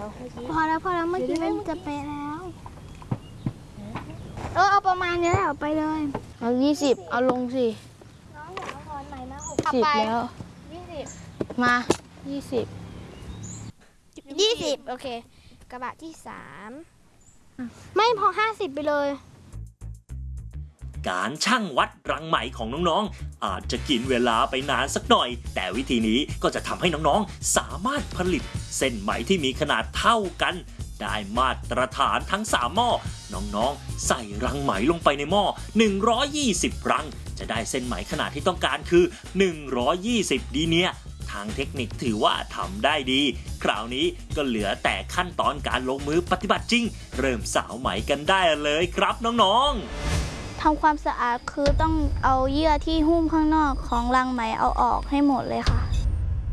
แล้วพอแล้วเมื่อกี้มันจะเป๊ะแล้วเอาประมาณนี้แหละเอาไปเลยเอา20เอาลงสิน้องอย่าเอาถอนใหม่นะ 10แล้ว 20 มา 20โอเคกระบะที่3ไม่พอ50ไปเลยการชั่งวัดรังไหมของน้องๆอาจจะกินเวลาไปนานสักหน่อยแต่วิธีนี้ก็จะทำให้น้องๆสามารถผลิตเส้นไหมที่มีขนาดเท่ากันได้มาตรฐานทั้ง3หม้อน้องๆใส่รังไหมลงไปในหม้อ120รังจะได้เส้นไหมขนาดที่ต้องการคือ120ดีเนี่ยทางเทคนิคถือว่าทำได้ดีคราวนี้ก็เหลือแต่ขั้นตอนการลงมือปฏิบัติจริงเริ่มสาวไหมกันได้เลยครับน้องๆทำความสะอาดคือต้องเอาเยื่อที่หุ้มข้างนอกของรังไหมเอาออกให้หมดเลยค่ะ